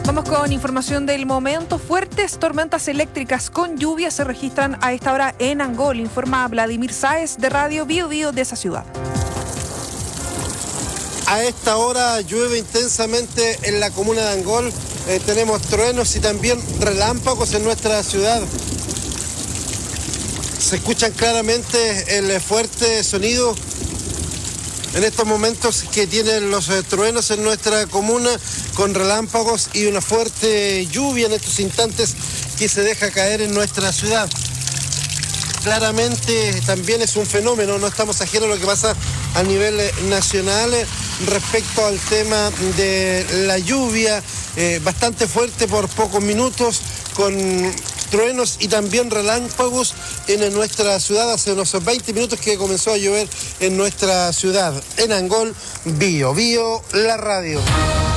Vamos con información del momento. Fuertes tormentas eléctricas con lluvia se registran a esta hora en Angol, informa Vladimir Sáez de Radio Bio Bio de esa ciudad. A esta hora llueve intensamente en la comuna de Angol. Tenemos truenos y también relámpagos en nuestra ciudad. Se escuchan claramente el fuerte sonido en estos momentos que tienen los truenos en nuestra comuna, con relámpagos y una fuerte lluvia en estos instantes que se deja caer en nuestra ciudad. Claramente también es un fenómeno, no estamos ajenos a lo que pasa a nivel nacional respecto al tema de la lluvia, bastante fuerte por pocos minutos, con truenos y también relámpagos en nuestra ciudad. Hace unos 20 minutos que comenzó a llover en nuestra ciudad. En Angol, Bio Bio, la radio.